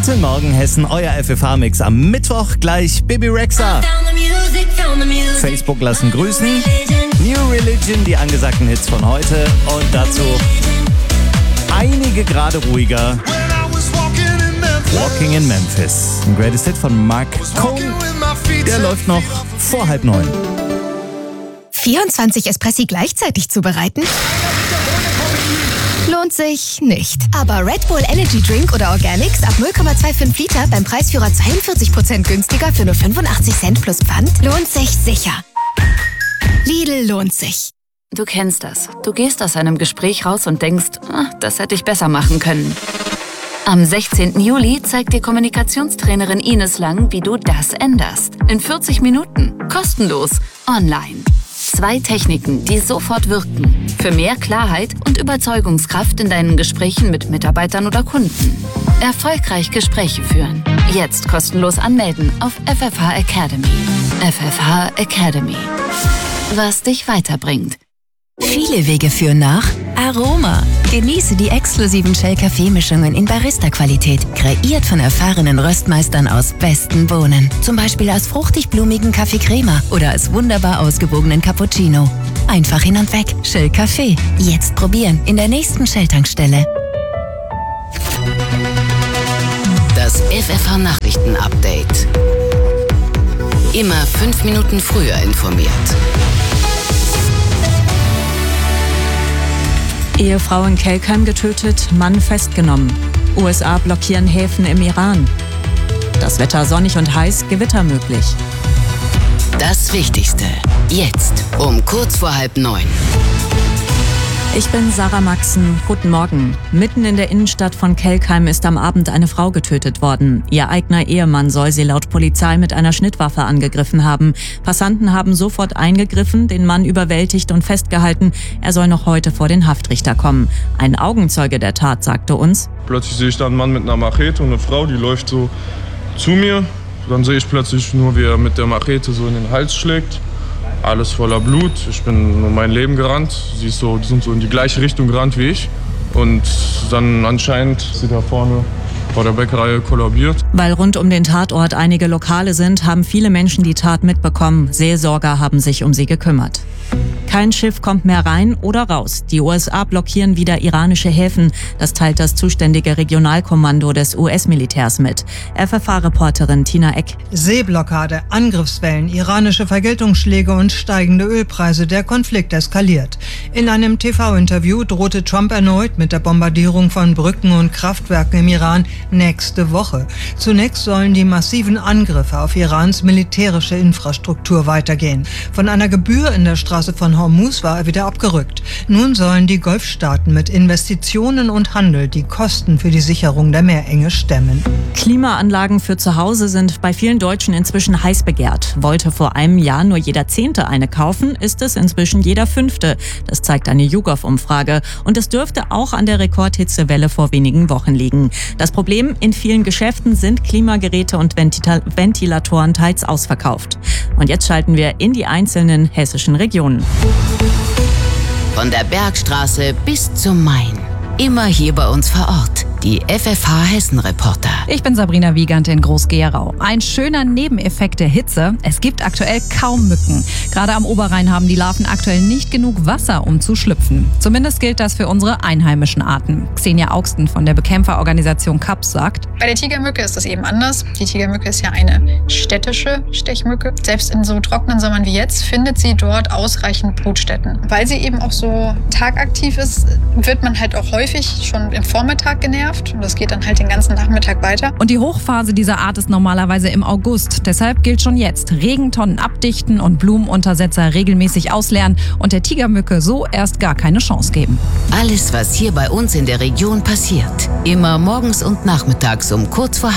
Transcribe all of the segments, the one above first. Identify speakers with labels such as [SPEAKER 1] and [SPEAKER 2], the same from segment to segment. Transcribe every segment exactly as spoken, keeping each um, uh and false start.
[SPEAKER 1] Guten Morgen Hessen, euer F F H-Mix am Mittwoch, gleich Bibi Rexha. Facebook lassen grüßen, New Religion, die angesagten Hits von heute und dazu einige gerade ruhiger. Walking in Memphis, ein Greatest Hit von Mark Cohn, der läuft noch vor halb neun.
[SPEAKER 2] vierundzwanzig Espressi gleichzeitig zubereiten? Lohnt sich nicht. Aber Red Bull Energy Drink oder Organics ab null Komma fünfundzwanzig Liter beim Preisführer zweiundvierzig Prozent günstiger für nur fünfundachtzig Cent plus Pfand lohnt sich sicher. Lidl lohnt sich.
[SPEAKER 3] Du kennst das. Du gehst aus einem Gespräch raus und denkst, ah, das hätte ich besser machen können. Am sechzehnten Juli zeigt dir Kommunikationstrainerin Ines Lang, wie du das änderst. In vierzig Minuten. Kostenlos. Online. Zwei Techniken, die sofort wirken. Für mehr Klarheit und Überzeugungskraft in deinen Gesprächen mit Mitarbeitern oder Kunden. Erfolgreich Gespräche führen. Jetzt kostenlos anmelden auf F F H Academy. F F H Academy. Was dich weiterbringt.
[SPEAKER 2] Viele Wege führen nach Aroma. Genieße die exklusiven Shell-Kaffeemischungen in Barista-Qualität, kreiert von erfahrenen Röstmeistern aus besten Bohnen. Zum Beispiel als fruchtig-blumigen Kaffee Crema oder als wunderbar ausgewogenen Cappuccino. Einfach hin und weg. Shell Kaffee. Jetzt probieren in der nächsten Shell-Tankstelle.
[SPEAKER 4] Das F F H-Nachrichten-Update. Immer fünf Minuten früher informiert.
[SPEAKER 5] Ehefrau in Kelkheim getötet, Mann festgenommen. U S A blockieren Häfen im Iran. Das Wetter sonnig und heiß, Gewitter möglich.
[SPEAKER 4] Das Wichtigste. Jetzt um kurz vor halb neun.
[SPEAKER 5] Ich bin Sarah Maxen. Guten Morgen. Mitten in der Innenstadt von Kelkheim ist am Abend eine Frau getötet worden. Ihr eigener Ehemann soll sie laut Polizei mit einer Schnittwaffe angegriffen haben. Passanten haben sofort eingegriffen, den Mann überwältigt und festgehalten. Er soll noch heute vor den Haftrichter kommen. Ein Augenzeuge der Tat sagte uns:
[SPEAKER 6] Plötzlich sehe ich da einen Mann mit einer Machete und eine Frau, die läuft so zu mir. Dann sehe ich plötzlich nur, wie er mit der Machete so in den Hals schlägt. Alles voller Blut. Ich bin um mein Leben gerannt. Sie ist so, die sind so in die gleiche Richtung gerannt wie ich. Und dann anscheinend ist sie da vorne vor der Bäckerei kollabiert.
[SPEAKER 5] Weil rund um den Tatort einige Lokale sind, haben viele Menschen die Tat mitbekommen. Seelsorger haben sich um sie gekümmert. Kein Schiff kommt mehr rein oder raus. Die U S A blockieren wieder iranische Häfen. Das teilt das zuständige Regionalkommando des U S-Militärs mit. F F H-Reporterin Tina Eck.
[SPEAKER 7] Seeblockade, Angriffswellen, iranische Vergeltungsschläge und steigende Ölpreise. Der Konflikt eskaliert. In einem T V-Interview drohte Trump erneut mit der Bombardierung von Brücken und Kraftwerken im Iran nächste Woche. Zunächst sollen die massiven Angriffe auf Irans militärische Infrastruktur weitergehen. Von einer Gebühr in der Straße von Hormuz war er wieder abgerückt. Nun sollen die Golfstaaten mit Investitionen und Handel die Kosten für die Sicherung der Meerenge stemmen.
[SPEAKER 5] Klimaanlagen für zu Hause sind bei vielen Deutschen inzwischen heiß begehrt. Wollte vor einem Jahr nur jeder Zehnte eine kaufen, ist es inzwischen jeder Fünfte. Das zeigt eine YouGov-Umfrage. Und es dürfte auch an der Rekordhitzewelle vor wenigen Wochen liegen. Das Problem: In vielen Geschäften sind Klimageräte und Ventil- Ventilatoren teils ausverkauft. Und jetzt schalten wir in die einzelnen hessischen Regionen.
[SPEAKER 4] Von der Bergstraße bis zum Main. Immer hier bei uns vor Ort. Die F F H-Hessen-Reporter.
[SPEAKER 8] Ich bin Sabrina Wiegand in Groß-Gerau. Ein schöner Nebeneffekt der Hitze: Es gibt aktuell kaum Mücken. Gerade am Oberrhein haben die Larven aktuell nicht genug Wasser, um zu schlüpfen. Zumindest gilt das für unsere einheimischen Arten. Xenia Augsten von der Bekämpferorganisation C A P sagt:
[SPEAKER 9] Bei der Tigermücke ist das eben anders. Die Tigermücke ist ja eine städtische Stechmücke. Selbst in so trockenen Sommern wie jetzt findet sie dort ausreichend Brutstätten. Weil sie eben auch so tagaktiv ist, wird man halt auch häufig schon im Vormittag genervt. Und das geht dann halt den ganzen Nachmittag weiter.
[SPEAKER 8] Und die Hochphase dieser Art ist normalerweise im August. Deshalb gilt schon jetzt: Regentonnen abdichten und Blumenuntersetzer regelmäßig ausleeren und der Tigermücke so erst gar keine Chance geben.
[SPEAKER 4] Alles, was hier bei uns in der Region passiert. Immer morgens und nachmittags um kurz vor halb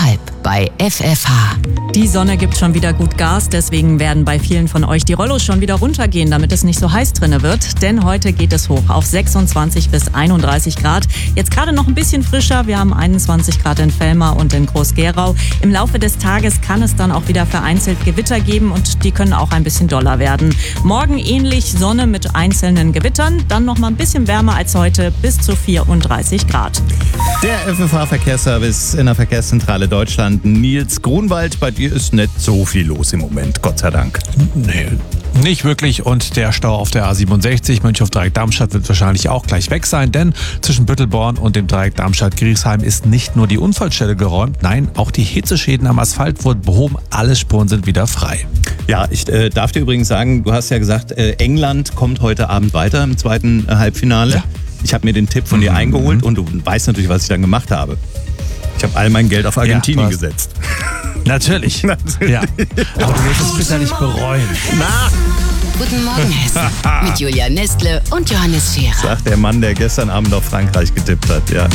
[SPEAKER 4] bei F F H.
[SPEAKER 5] Die Sonne gibt schon wieder gut Gas, deswegen werden bei vielen von euch die Rollos schon wieder runtergehen, damit es nicht so heiß drinne wird. Denn heute geht es hoch auf sechsundzwanzig bis einunddreißig Grad. Jetzt gerade noch ein bisschen frischer. Wir haben einundzwanzig Grad in Vellmar und in Groß-Gerau. Im Laufe des Tages kann es dann auch wieder vereinzelt Gewitter geben und die können auch ein bisschen doller werden. Morgen ähnlich Sonne mit einzelnen Gewittern, dann noch mal ein bisschen wärmer als heute, bis zu vierunddreißig Grad.
[SPEAKER 1] Der F F H-Verkehrsservice in der Verkehrszentrale Deutschland. Nils Grunwald, bei dir ist nicht so viel los im Moment, Gott sei Dank.
[SPEAKER 10] Nee, nicht wirklich. Und der Stau auf der A siebenundsechzig Mönchhof-Dreieck-Darmstadt wird wahrscheinlich auch gleich weg sein, denn zwischen Büttelborn und dem Dreieck Darmstadt-Griesheim ist nicht nur die Unfallstelle geräumt, nein, auch die Hitzeschäden am Asphalt wurden behoben. Alle Spuren sind wieder frei.
[SPEAKER 1] Ja, ich äh, darf dir übrigens sagen, du hast ja gesagt, äh, England kommt heute Abend weiter im zweiten äh, Halbfinale. Ja. Ich habe mir den Tipp von dir mhm. eingeholt und du weißt natürlich, was ich dann gemacht habe. Ich habe all mein Geld auf Argentinien ja, gesetzt.
[SPEAKER 10] Natürlich. Natürlich. Ja. Aber du wirst es bitte nicht bereuen.
[SPEAKER 1] Na.
[SPEAKER 4] Guten Morgen, Hessen. Mit Julia Nestle und Johannes Scherer.
[SPEAKER 1] Sagt der Mann, der gestern Abend auf Frankreich getippt hat. Ja.